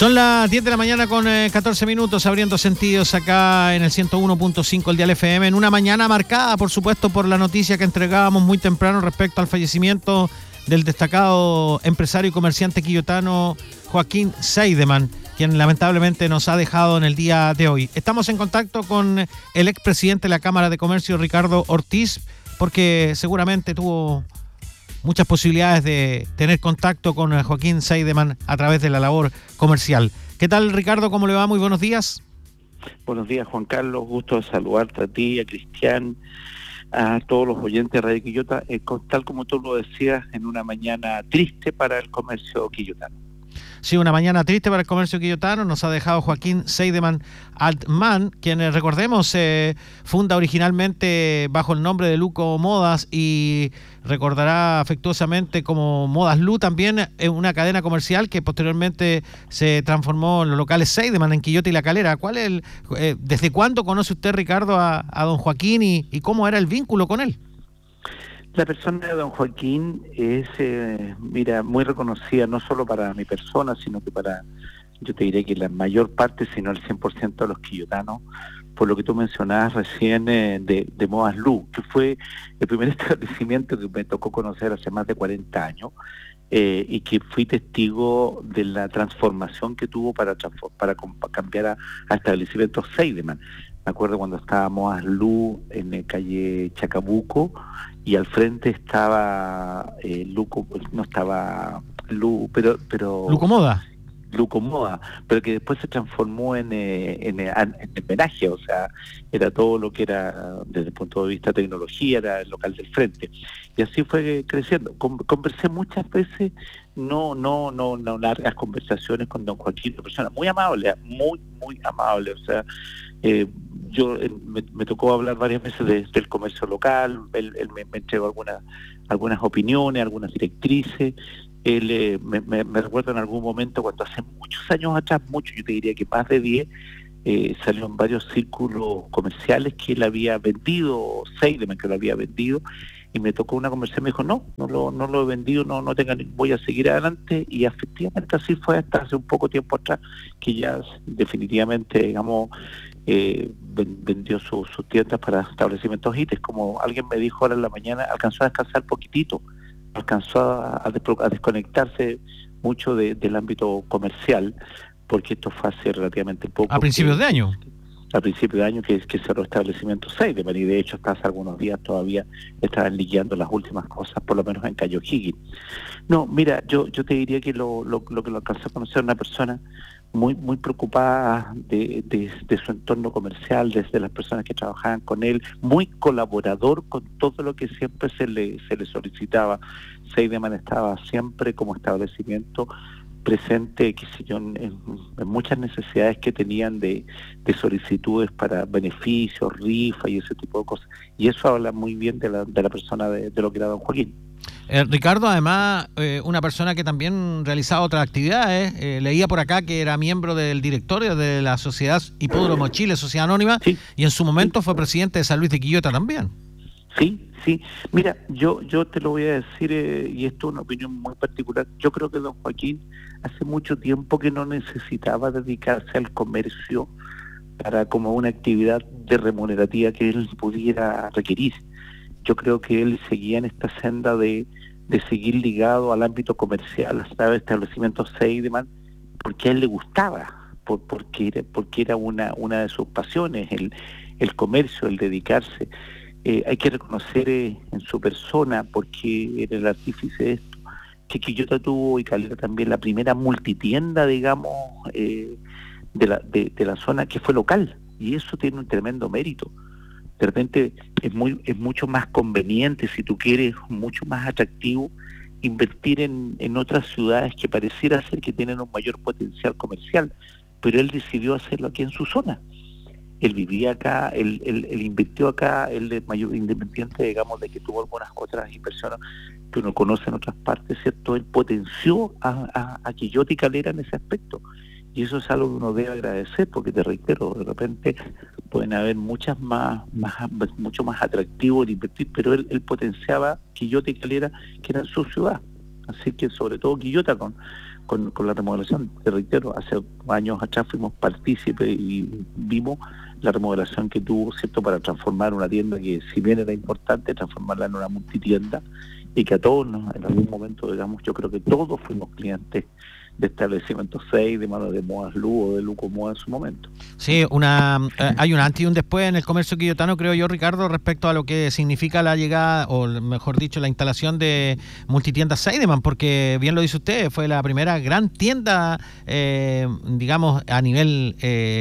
Son las 10 de la mañana con 14 minutos, abriendo sentidos acá en el 101.5 el dial FM, en una mañana marcada, por supuesto, por la noticia que entregábamos muy temprano respecto al fallecimiento del destacado empresario y comerciante quillotano Joaquín Seidemann, quien lamentablemente nos ha dejado en el día de hoy. Estamos en contacto con el expresidente de la Cámara de Comercio, Ricardo Ortiz, porque seguramente tuvo muchas posibilidades de tener contacto con Joaquín Seidemann a través de la labor comercial. ¿Qué tal, Ricardo? ¿Cómo le va? Muy buenos días. Buenos días, Juan Carlos. Gusto de saludarte a ti, a Cristian, a todos los oyentes de Radio Quillota. Tal como tú lo decías, en una mañana triste para el comercio quillotano. Sí, una mañana triste para el comercio quillotano. Nos ha dejado Joaquín Seidemann Altman, quien, recordemos, funda originalmente bajo el nombre de Luco Modas y recordará afectuosamente como Modas Lu, también una cadena comercial que posteriormente se transformó en los locales Seidemann en Quillota y La Calera. ¿Desde cuándo conoce usted, Ricardo, a don Joaquín y cómo era el vínculo con él? La persona de don Joaquín es, muy reconocida, no solo para mi persona, sino que para, yo te diré que la mayor parte, si no el 100% de los quillotanos, por lo que tú mencionabas recién de Modas Lu, que fue el primer establecimiento que me tocó conocer hace más de 40 años, y que fui testigo de la transformación que tuvo para cambiar a establecimientos Seidemann. Me acuerdo cuando estaba Modas Lu en la calle Chacabuco, y al frente estaba Luco, no estaba Lu, pero Luco Moda. Luco Moda, pero que después se transformó en homenaje, o sea, era todo lo que era desde el punto de vista de tecnología, era el local del frente. Y así fue creciendo. Conversé muchas veces, no largas conversaciones con don Joaquín, una persona muy amable, muy amable, o sea, me tocó hablar varias veces del comercio local, él me entregó algunas opiniones, algunas directrices. Él me recuerdo en algún momento cuando hace muchos años atrás, yo te diría que más de 10, salió en varios círculos comerciales que él había vendido, Seidemann que lo había vendido, y me tocó una conversación, me dijo, no lo he vendido, voy a seguir adelante, y efectivamente así fue hasta hace un poco tiempo atrás, que ya definitivamente, digamos, vendió sus tiendas para establecimientos ITES. Como alguien me dijo ahora en la mañana, alcanzó a descansar poquitito, alcanzó a desconectarse mucho del ámbito comercial, porque esto fue hace relativamente poco. A principios de año. A principios de año que cerró establecimiento Seidemann, y de hecho hasta hace algunos días todavía estaban liquidando las últimas cosas, por lo menos en Cayo Higgins. No, mira, yo te diría que lo que lo alcanzó a conocer una persona muy preocupada de su entorno comercial, desde las personas que trabajaban con él, muy colaborador con todo lo que siempre se le solicitaba. Seidemann estaba siempre como establecimiento presente, qué sé yo, en muchas necesidades que tenían de solicitudes para beneficios, rifas y ese tipo de cosas. Y eso habla muy bien de la persona de lo que era don Joaquín. Ricardo, además, una persona que también realizaba otras actividades, leía por acá que era miembro del directorio de la Sociedad Hipódromo Chile, Sociedad Anónima, sí, y en su momento fue presidente de San Luis de Quillota también. Sí. Mira, yo te lo voy a decir, y esto es una opinión muy particular. Yo creo que don Joaquín hace mucho tiempo que no necesitaba dedicarse al comercio para como una actividad de remunerativa que él pudiera requerir. Yo creo que él seguía en esta senda de seguir ligado al ámbito comercial, hasta el establecimiento Seidemann, porque a él le gustaba, porque era una de sus pasiones, el comercio, el dedicarse. Hay que reconocer en su persona, porque era el artífice de esto, que Quillota tuvo, y Calera también, la primera multitienda, digamos, de la zona, que fue local, y eso tiene un tremendo mérito. De repente es mucho más conveniente, si tú quieres, mucho más atractivo invertir en otras ciudades que pareciera ser que tienen un mayor potencial comercial, pero él decidió hacerlo aquí en su zona. Él vivía acá, él invirtió acá, él es mayor independiente, digamos, de que tuvo algunas otras inversiones que uno conoce en otras partes, ¿cierto? Él potenció a Quillota y Calera en ese aspecto. Y eso es algo que uno debe agradecer, porque te reitero, de repente pueden haber mucho más atractivo de invertir, pero él potenciaba Quillota y Calera, que eran su ciudad. Así que sobre todo Quillota con con la remodelación. Te reitero, hace años atrás fuimos partícipes y vimos la remodelación que tuvo, ¿cierto?, para transformar una tienda que, si bien era importante, transformarla en una multitienda, y que a todos en algún momento, digamos, yo creo que todos fuimos clientes de establecimiento 6, de mano de Moas Lu o de Luco Moa en su momento. Sí, hay un antes y un después en el comercio quillotano, creo yo, Ricardo, respecto a lo que significa la llegada, o mejor dicho, la instalación de Multitiendas Seidemann, porque bien lo dice usted, fue la primera gran tienda, digamos, a nivel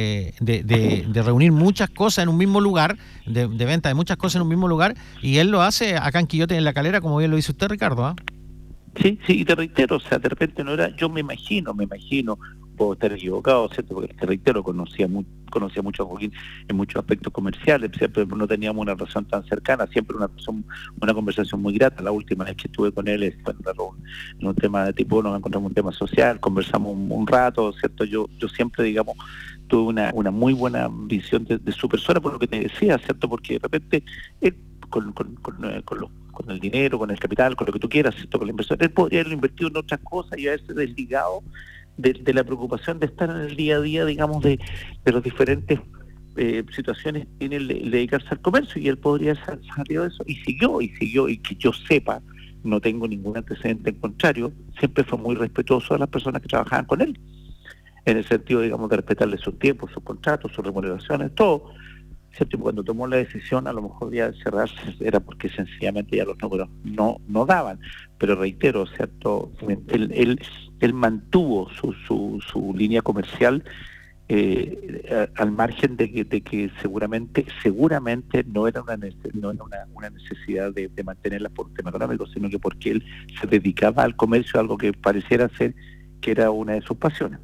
de reunir muchas cosas en un mismo lugar, de venta de muchas cosas en un mismo lugar, y él lo hace acá en Quillote, en La Calera, como bien lo dice usted, Ricardo, ¿ah? Sí, y te reitero, o sea, de repente no era, yo me imagino, puedo estar equivocado, ¿cierto? Porque te reitero, conocía mucho a Joaquín en muchos aspectos comerciales, siempre no teníamos una relación tan cercana, siempre una conversación muy grata. La última vez que estuve con él en un tema de tipo, nos encontramos un tema social, conversamos un rato, ¿cierto? Yo siempre, digamos, tuve una muy buena visión de su persona, por lo que te decía, ¿cierto? Porque de repente él, con el dinero, con el capital, con lo que tú quieras, ¿cierto?, con la inversión, él podría haber invertido en otras cosas y haberse desligado de la preocupación de estar en el día a día, digamos, de las diferentes situaciones que tiene el dedicarse al comercio, y él podría haber salido de eso, y siguió, y que yo sepa, no tengo ningún antecedente en contrario, siempre fue muy respetuoso de las personas que trabajaban con él, en el sentido, digamos, de respetarle sus tiempos, sus contratos, sus remuneraciones, todo. ¿Cierto? Cuando tomó la decisión, a lo mejor ya de cerrarse, era porque sencillamente ya los números no daban. Pero reitero, ¿cierto?, él mantuvo su línea comercial al margen de que seguramente no era una necesidad de mantenerla por tema económico, sino que porque él se dedicaba al comercio, algo que pareciera ser que era una de sus pasiones.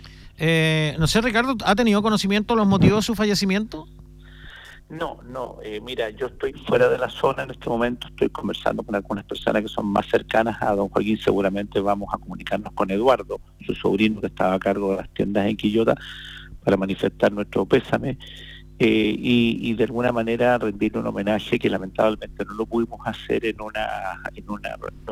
No sé, Ricardo, ¿ha tenido conocimiento de los motivos de su fallecimiento? No, mira, yo estoy fuera de la zona en este momento, estoy conversando con algunas personas que son más cercanas a don Joaquín, seguramente vamos a comunicarnos con Eduardo, su sobrino que estaba a cargo de las tiendas en Quillota, para manifestar nuestro pésame y de alguna manera rendirle un homenaje que lamentablemente no lo pudimos hacer no